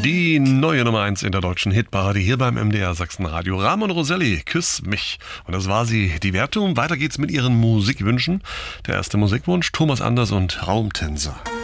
Die neue Nummer 1 in der deutschen Hitparade hier beim MDR Sachsen-Radio. Ramon Roselli, Küss mich. Und das war sie, die Wertung. Weiter geht's mit Ihren Musikwünschen. Der erste Musikwunsch, Thomas Anders und Raumtänzer.